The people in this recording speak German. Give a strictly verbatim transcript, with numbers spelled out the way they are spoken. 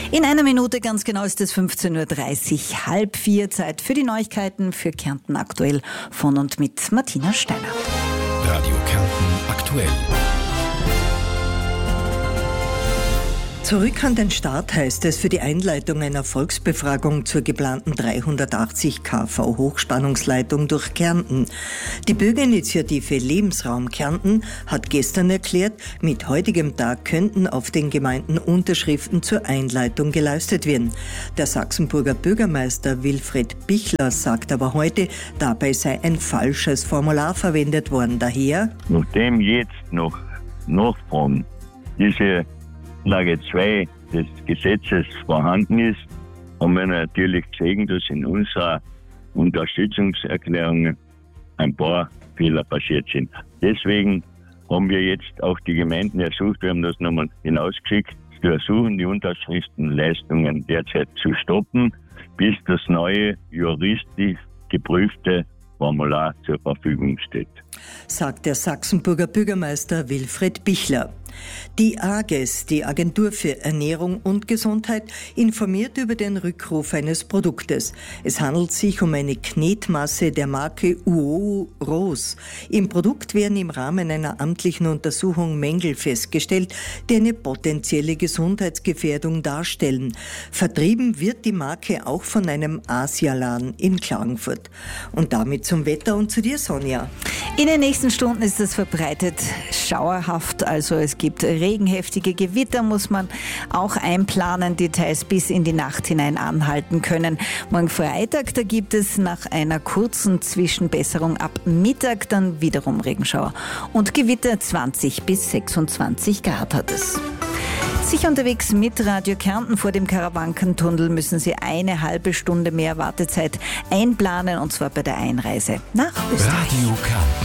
In einer Minute ganz genau ist es fünfzehn Uhr dreißig, halb vier, Zeit für die Neuigkeiten für Kärnten aktuell von und mit Martina Steiner. Radio Kärnten aktuell. Zurück an den Start heißt es für die Einleitung einer Volksbefragung zur geplanten dreihundertachtzig Kilovolt Hochspannungsleitung durch Kärnten. Die Bürgerinitiative Lebensraum Kärnten hat gestern erklärt, mit heutigem Tag könnten auf den Gemeinden Unterschriften zur Einleitung geleistet werden. Der Sachsenburger Bürgermeister Wilfried Bichler sagt aber heute, dabei sei ein falsches Formular verwendet worden. Daher, nachdem jetzt noch Nachfragen diese Lage zwei des Gesetzes vorhanden ist, haben wir natürlich gesehen, dass in unserer Unterstützungserklärung ein paar Fehler passiert sind. Deswegen haben wir jetzt auch die Gemeinden ersucht, wir haben das nochmal hinausgeschickt, zu ersuchen, die Unterschriftenleistungen derzeit zu stoppen, bis das neue juristisch geprüfte Formular zur Verfügung steht, sagt der Sachsenburger Bürgermeister Wilfried Bichler. Die AGES, die Agentur für Ernährung und Gesundheit, informiert über den Rückruf eines Produktes. Es handelt sich um eine Knetmasse der Marke Uo Rose. Im Produkt werden im Rahmen einer amtlichen Untersuchung Mängel festgestellt, die eine potenzielle Gesundheitsgefährdung darstellen. Vertrieben wird die Marke auch von einem Asialaden in Klagenfurt. Und damit zum Wetter und zu dir, Sonja. In den nächsten Stunden ist es verbreitet schauerhaft, also es gibt regenheftige Gewitter, muss man auch einplanen, die teils bis in die Nacht hinein anhalten können. Morgen Freitag, da gibt es nach einer kurzen Zwischenbesserung ab Mittag dann wiederum Regenschauer. Und Gewitter zwanzig bis sechsundzwanzig Grad hat es. Sicher unterwegs mit Radio Kärnten vor dem Karawankentunnel müssen Sie eine halbe Stunde mehr Wartezeit einplanen, und zwar bei der Einreise nach Österreich. Radio Kärnten.